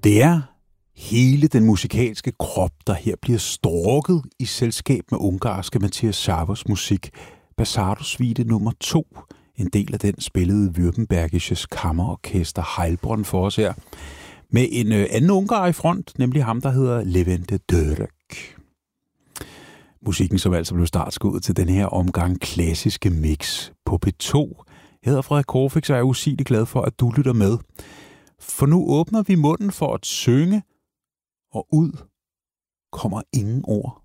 Det er hele den musikalske krop, der her bliver strokket i selskab med ungarske Matthias Savos musik. Basardo Suite nummer 2. En del af den spillede Württembergisches Kammerorkester Heilbronn for os her. Med en anden ungar i front, nemlig ham, der hedder Levente Dörök. Musikken, som altså blev startskuddet til den her omgang klassiske mix på P2. Jeg hedder Frederik Korfix, og jeg er usigeligt glad for, at du lytter med. For nu åbner vi munden for at synge, og ud kommer ingen ord.